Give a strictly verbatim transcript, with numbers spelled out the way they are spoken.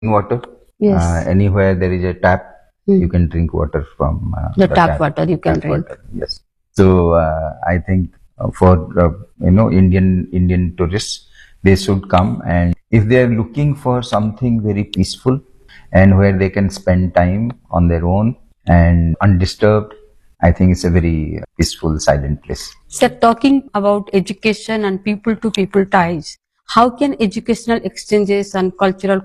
water. Yes. Uh, anywhere there is a tap, Hmm. you can drink water from uh, The tap water you can tap drink. water. Yes. So uh, I think uh, for uh, you know Indian Indian tourists, they should come, and if they are looking for something very peaceful and where they can spend time on their own and undisturbed, I think it's a very peaceful, silent place. So talking about education and people to people ties, how can educational exchanges and cultural